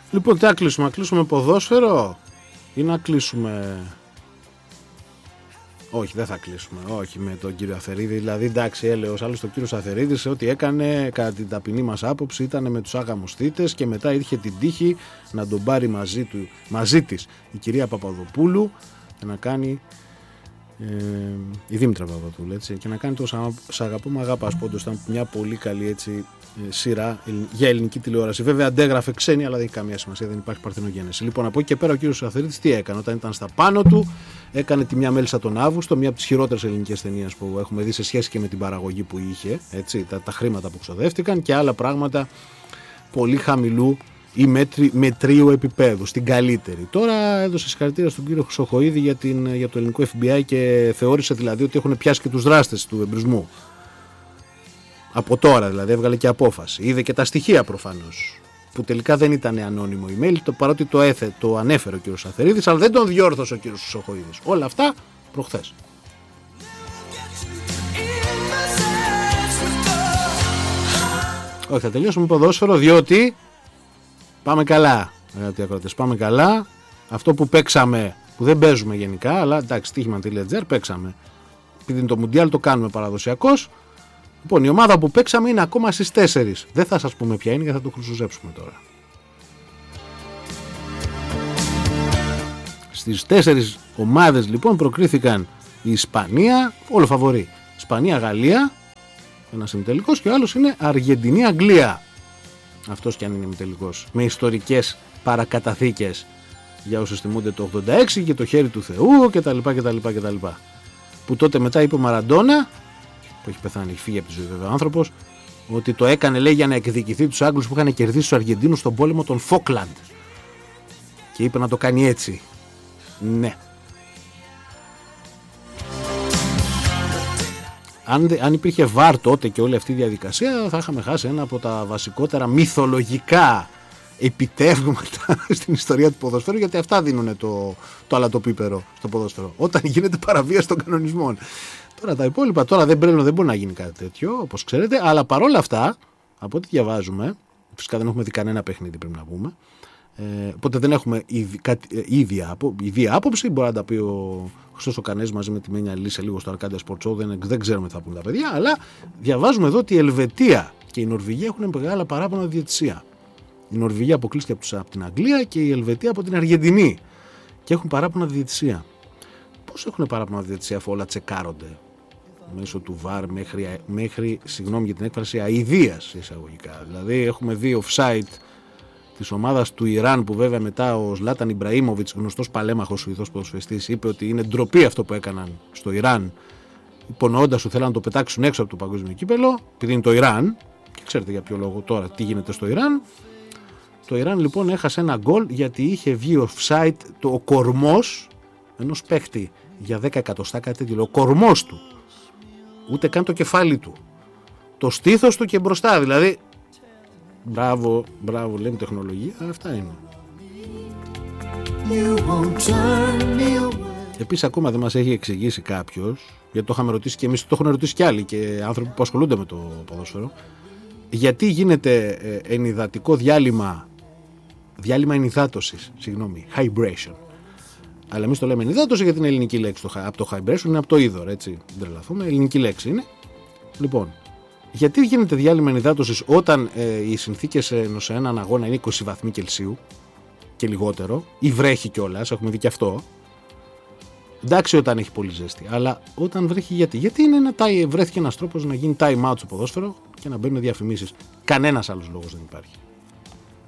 Λοιπόν, τι να κλείσουμε, να κλείσουμε ποδόσφαιρο ή να κλείσουμε... Όχι, δεν θα κλείσουμε, όχι με τον κύριο Αθερίδη. Δηλαδή, εντάξει, έλεος άλλος, ο κύριος Αθερίδης ό,τι έκανε κατά την ταπεινή μας άποψη ήταν με τους άγαμους θύτες και μετά είχε την τύχη να τον πάρει μαζί της η κυρία Παπαδοπούλου και να κάνει η Δήμητρα Παπαδοπούλου, έτσι, και να κάνει το «Σ' αγαπώ μ' αγάπας» πόντως. Ήταν μια πολύ καλή, έτσι, σειρά για ελληνική τηλεόραση. Βέβαια αντέγραφε ξένη, αλλά δεν έχει καμία σημασία, δεν υπάρχει παρθενογένεση. Λοιπόν, από εκεί και πέρα ο κύριος Αθερίδης τι έκανε? Όταν ήταν στα πάνω του, έκανε τη Μια Μέλισσα τον Αύγουστο, μια από τις χειρότερες ελληνικές ταινίες που έχουμε δει σε σχέση και με την παραγωγή που είχε, έτσι, τα χρήματα που ξοδεύτηκαν και άλλα πράγματα πολύ χαμηλού ή μετρίου επίπεδου, στην καλύτερη. Τώρα έδωσε συγχαρητήρια στον κύριο Χρυσοχοΐδη για το ελληνικό FBI και θεώρησε δηλαδή ότι έχουν πιάσει και τους δράστες του εμπρισμού. Από τώρα δηλαδή, έβγαλε και απόφαση. Είδε και τα στοιχεία προφανώς, που τελικά δεν ήταν ανώνυμο email, παρότι το ανέφερε ο κύριος Αθερίδης, αλλά δεν τον διόρθωσε ο κύριος Χρυσοχοΐδης. Όλα αυτά προχθές. Όχι, θα τελειώσουμε ποδόσφαιρο, διότι πάμε καλά, αγαπητοί ακροατές, πάμε καλά. Αυτό που παίξαμε, που δεν παίζουμε γενικά, αλλά εντάξει, στοίχημα.gr παίξαμε. Επειδή είναι το Μουντιάλ, το κάνουμε παραδοσιακός. Λοιπόν, η ομάδα που παίξαμε είναι ακόμα στις 4. Δεν θα σας πούμε ποια είναι, γιατί θα το χρυσουζέψουμε τώρα. Στις 4 ομάδες λοιπόν προκρίθηκαν η Ισπανία, όλο φαβορί. Ισπανία-Γαλλία, ένας ημιτελικός, και ο άλλος είναι Αργεντινή-Αγγλία. Αυτός κι αν είναι ημιτελικός. Με ιστορικές παρακαταθήκες για όσους θυμούνται το 86 και το χέρι του Θεού κτλ. Που τότε μετά είπε ο Μαραντόνα, που έχει πεθάνει, έχει φύγει από τη ζωή βέβαια ο άνθρωπος, ότι το έκανε, λέει, για να εκδικηθεί τους Άγγλους που είχαν κερδίσει τους Αργεντίνους στον πόλεμο των Φόκλαντ. Και είπε να το κάνει έτσι. Ναι. Αν υπήρχε βαρ τότε και όλη αυτή η διαδικασία, θα είχαμε χάσει ένα από τα βασικότερα μυθολογικά επιτεύγματα στην ιστορία του ποδοσφαίρου, γιατί αυτά δίνουν το αλατοπίπερο στο ποδόσφαιρο, όταν γίνεται παραβίαση των κανονισμών. Τώρα τα υπόλοιπα, τώρα δεν μπορεί να γίνει κάτι τέτοιο, όπως ξέρετε, αλλά παρόλα αυτά, από ό,τι διαβάζουμε, φυσικά δεν έχουμε δει κανένα παιχνίδι, πρέπει να πούμε, οπότε δεν έχουμε ίδια άποψη. Μπορεί να τα πει ο Χρήστος ο Κανές μαζί με τη Μένια Λύση λίγο στο Arcadia Sport Show, δεν ξέρουμε τι θα πούν τα παιδιά, αλλά διαβάζουμε εδώ ότι η Ελβετία και η Νορβηγία έχουν μεγάλα παράπονα διαιτησία. Η Νορβηγία αποκλείστηκε από την Αγγλία και η Ελβετία από την Αργεντινή και έχουν παράπονα διαιτησία. Πώς έχουν παράπονα διαιτησία αφού όλα τσεκάρονται μέσω του VAR μέχρι συγγνώμη για την έκφραση, αηδίας εισαγωγικά? Δηλαδή έχουμε δει offside της ομάδας του Ιράν, που βέβαια μετά ο Ζλάταν Ιμπραήμοβιτς, γνωστός παλέμαχος Σουηδός ποδοσφαιριστής, είπε ότι είναι ντροπή αυτό που έκαναν στο Ιράν, υπονοώντας ότι θέλαν να το πετάξουν έξω από το παγκόσμιο κύπελο, επειδή είναι το Ιράν, και ξέρετε για ποιο λόγο τώρα τι γίνεται στο Ιράν. Το Ιράν λοιπόν έχασε ένα γκολ γιατί είχε βγει offside ο κορμός ενός παίχτη για 10 εκατοστά, κάτι τέτοιο, ο κορμός του, ούτε καν το κεφάλι του, το στήθος του και μπροστά, δηλαδή μπράβο, λέμε τεχνολογία, αυτά είναι. Επίσης ακόμα δεν μας έχει εξηγήσει κάποιος, γιατί το είχαμε ρωτήσει και εμείς, το έχουν ρωτήσει και άλλοι και άνθρωποι που ασχολούνται με το ποδόσφαιρο, γιατί γίνεται ενυδατικό διάλειμμα ενυδάτωσης, hibration. Αλλά εμείς το λέμε ενυδάτωση γιατί είναι ελληνική λέξη. Από το hibration είναι από το είδωρ, έτσι, δεν τρελαθούμε, ελληνική λέξη είναι. Λοιπόν, γιατί γίνεται διάλειμμα ενυδάτωσης όταν οι συνθήκες σε έναν αγώνα είναι 20 βαθμοί Κελσίου και λιγότερο, ή βρέχει κιόλας, έχουμε δει και αυτό. Εντάξει, όταν έχει πολύ ζέστη, αλλά όταν βρέχει, γιατί βρέθηκε ένας τρόπος να γίνει time out στο ποδόσφαιρο και να μπαίνουν διαφημίσεις. Κανένας άλλος λόγος δεν υπάρχει.